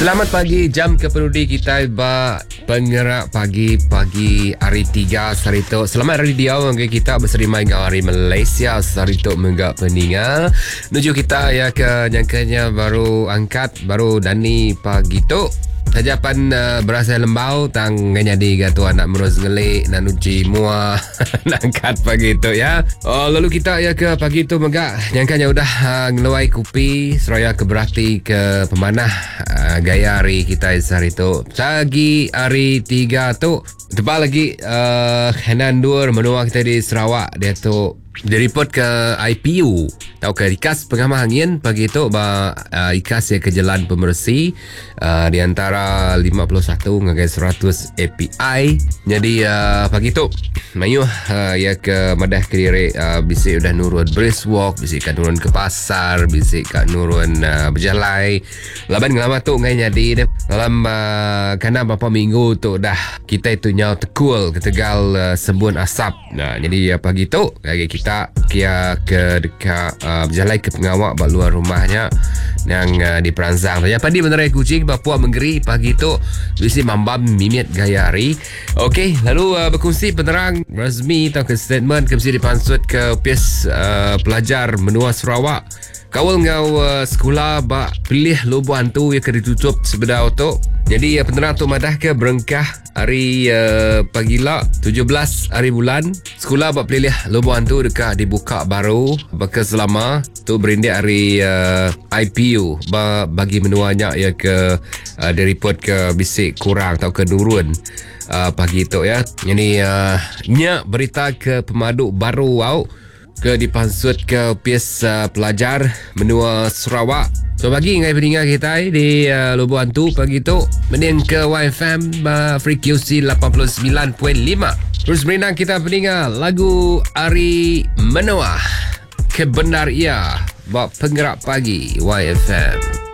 Selamat pagi, jam kepenudi kita penggerak pagi hari 3 sarito. Selamat hari dia mengge kita berserimai dengan hari Malaysia sarito menggak peninga. Nuju kita ya ke nyangkanya baru angkat baru Dani pagi tu. Tajapan berasa lembau tang nganyadi gato anak merus ngelik nak nuci mua nangkat pagi tu ya. Oh, lalu kita ya ke pagi tu megak nyangkanya udah ngeluai kupi seraya ke berarti ke pemanah gaya hari kita hari tu. Pagi hari 3 tu tepat lagi Henan Dur menua kita di Sarawak dia tu direport ke IPU tahu ke ikas pengamah angin pagi tu ikas ya ke jalan pemersi di antara 51 dengan 100 API jadi pagi tu mayu ya ke madah kediri bisik udah nurun brisk walk bisik kan nurun ke pasar bisik kan nurun berjalai laban ngelama tu ngai jadi dalam karena beberapa minggu tu dah kita itu nyau tekul ke Tegal sebun asap nah jadi pagi tu lagi kita kia ke dekat berjalai ke pengawak bak luar rumahnya yang di Peranzang saja padi menerai kucing bapua menggeri pagi tu bisi mambam mimit gaya hari. Okey, lalu berkongsi penerang rasmi atau ke statement ke mesti dipansut ke PIS pelajar menua Sarawak kawal ngau sekolah bak pilih lobo hantu yang ditutup sebeda tu. Jadi penerang tu madah ke berengkah hari pagila 17 hari bulan sekolah bak pilih lobo hantu dekat dibuka baru baka selama tu berindik hari IPU bagi menuanya ya ke direport ke bisik kurang atau ke nurun pagi tu ya. Jadi nya berita ke pemaduk baru ke dipansut ke PIS pelajar menua Sarawak. So bagi ngai peninggal kita di Lobo Hantu pagi tu mending ke YFM Free QC 89.5. Terus berenang kita peninggal lagu Ari Menua ke Benar Ia bak penggerak pagi YFM.